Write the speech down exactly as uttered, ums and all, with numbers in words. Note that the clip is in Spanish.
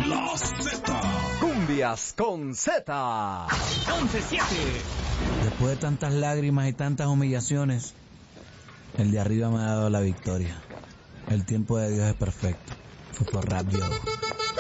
La Z. Cumbias con Z. once siete. Después de tantas lágrimas y tantas humillaciones, el de arriba me ha dado la victoria. El tiempo de Dios es perfecto. Fue por Rap Yo.